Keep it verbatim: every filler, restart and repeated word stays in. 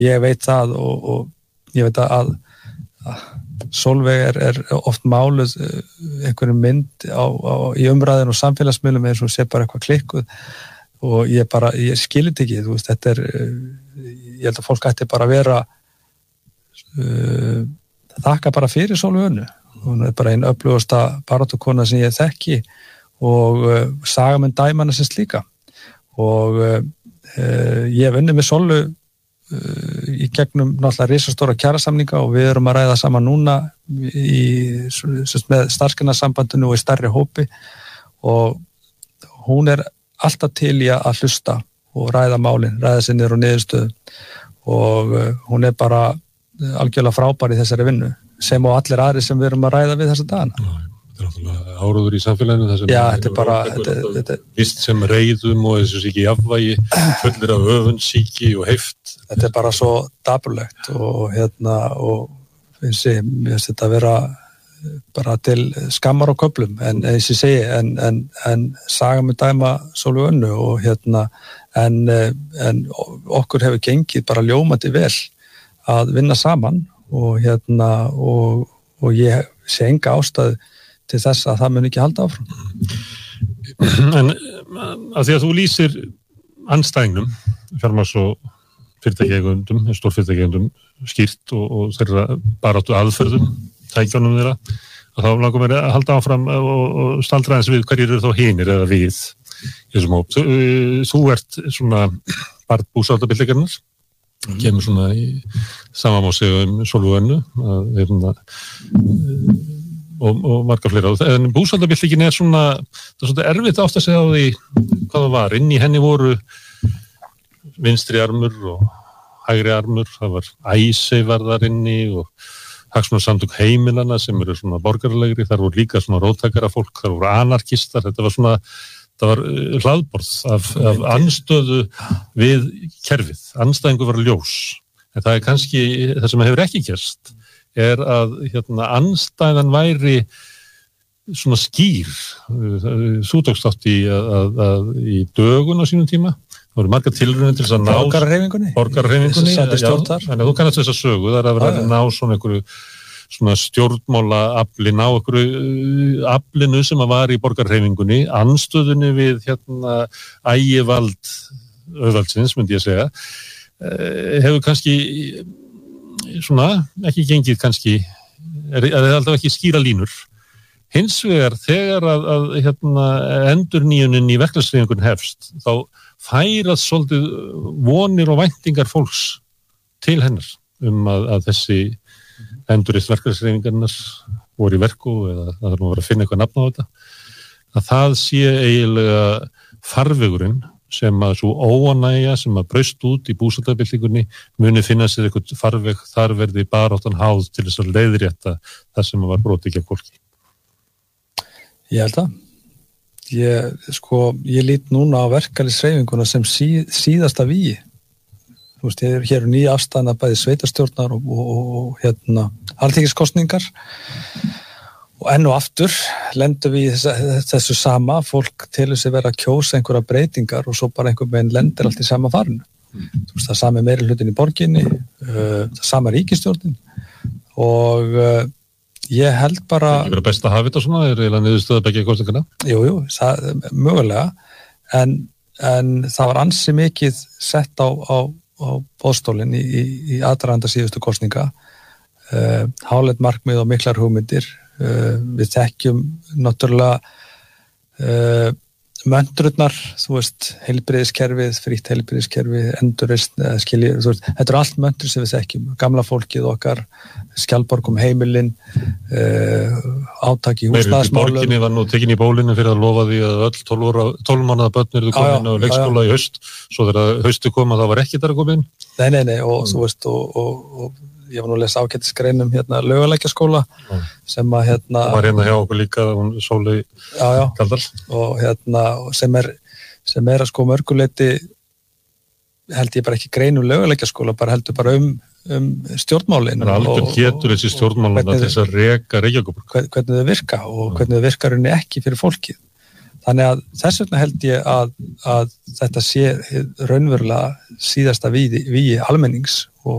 ég veit það og, og ég veit að, að Sólveig er, er oft máluð einhverjum mynd á, á, í umræðin og samfélagsmiðlum eins og sé bara eitthvað klikkuð og ég bara, ég skilit ekki, þú veist, þetta er, ég held að fólk ætti bara að vera uh, þakka bara fyrir Sólveig Önnu, hún er bara einn öflugasta baráttukona sem ég þekki og uh, saga með dæmana sem slíka og uh, uh, ég hef unnið með Sólu í gegnum náttúrulega risastóra kjarasamninga og við erum að ræða saman núna í, með starfsgreinasambandinu og í stærri hópi og hún er alltaf til í að hlusta og ræða málin, ræða sér niður og niðurstöðu og hún er bara algjörlega frábær í þessari vinnu sem og allir aðri sem við erum að ræða við þessa dagana. Þetta er náttúrulega áróður í samfélaginu þessum Já, þetta er bara þetta, þetta, vist sem reyðum og þessu síki jafnvægi fullir af öfundsíki og heift. Þetta er bara svo dapurlegt og hérna og finnst ég, mér finnst þetta að vera bara til skammar á köflum en eins ég segi, en, en, en saga með dæma Sólveig Önnu og hérna en, en okkur hefur gengið bara ljómandi vel að vinna saman og hérna og, og ég sé enga ástæðu til þess að það mun ekki halda áfram. En að því að þú lýsir andstæðingnum, fjármagns- og fyrirtækjaeigendum, stórfyrirtækjaeigendum skýrt og, og þeirra baráttu aðferðum, tækjunum þeirra, að þá langar mér að halda áfram og, og staldra eins við hverjir eru þá hinir eða við í þessum hóp. Þú, þú ert svona barn búsáhaldabyltingarinnar, mm. kemur svona í sama má segja um Sólveig Önnu, að hérna Og, og marga fleira. En búsáhaldabyltingin er svona, það er svona erfitt átt að segja á því hvað það var. Inn í henni voru vinstri armur og hægri armur. Það var æsei var þar inni og hagsmunasamtök heimilana sem eru svona borgaralegri. Þar voru líka svona róttækara fólk, þar voru anarkistar. Þetta var svona, það var hlaðborð af, af anstöðu við kerfið. Andstæðingur var ljós. En það er kannski það sem hefur ekki gerst. Er að hérna, andstæðan væri svona skýr. Þú tókst átt í, að, að, að, í dögun á sínum tíma. Það voru margar tilraunir til þess að ná borgarhreyfingunni. Borgarhreyfingunni. Þannig að þú kannast þess að sögu. Það er að vera að ná svona einhverju svona stjórnmála afli, ná einhverju aflinu sem að var í borgarhreyfingunni, anstöðunni við hérna ægivald auðvaldsins, myndi ég segja, hefur kannski svona, ekki gengið kannski, er, er alltaf ekki skýra línur. Hins vegar, þegar að, að hérna, endurnýjunin í verkefnishreyfingun hefst, þá færast svolítið vonir og væntingar fólks til hennar um að, að þessi endurist verkefnishreyfingarnar voru í verku eða það þarf nú að vera að finna eitthvað nafn á þetta, að það sé eiginlega farvegurinn sem að svo óánægja sem að braust út í búsáhaldabyltingunni muni finna sér eitthvað farveg, þar verði baráttan háð til þess að leiðrétta það sem var brotið gegn fólki. Ég held að. Ég, sko, ég lít núna á verkalýðshreyfinguna sem sí, síðasta vígi. Þú veist, hér, hér er nýja afstæðna bæði sveitarstjórnar og, og, og hérna, alþingiskosningar. Og enn og aftur lendum við í þessu, þessu sama, fólk telur sig vera að kjósa einhverja breytingar og svo bara einhver meginn lendir allt í sama farinu. Mm. Þú veist, það sami meiri hlutin í borginni, uh, það sama ríkisstjórnin og uh, ég held bara... Það er ekki verið best að hafa þetta svona, er eiginlega niðurstöðu begge kosningarna? Jú, jú, það, mögulega, en, en það var ansi mikið sett á, á, á boðstólinn í, í, í aðdraganda síðustu kosninga, uh, háleit markmið og miklar hugmyndir. Uh, við þekkjum náttúrulega uh, möndrurnar, þú veist, heilbrigðiskerfið, frítt heilbrigðiskerfið, endurreisn, eða skiljið, þú veist, þetta eru allt möndur sem við þekkjum, gamla fólkið okkar, Skjaldborg um heimilin, uh, átak í húsnæðismálum. Borginni var nú tekin í bólinu fyrir að lofa því að öll tólf mánaða börn eru komin á leikskóla í haust, svo þegar haustu koma þá var ekki þar að koma inn. Nei, nei, nei, og mm. þú veist, og, og, og ég var nú að lesa ágætisgreinum hérna Laugalækjarskóla mm. sem að hérna... Það var hérna hjá okkur líka, hún Sóley Kaldal. Og hérna, sem er, sem er að sko mörguleiti held ég bara ekki greinum Laugalækjarskóla, bara heldur bara um, um stjórnmálin. Það er alveg getur þessi stjórnmálina til þess að reka Reykjavíkur. Hvernig þau virka og hvernig þau virkar henni ekki fyrir fólkið. Þannig að þess vegna held ég að, að þetta sé raunverulega síðasta vígi, vígi almennings og,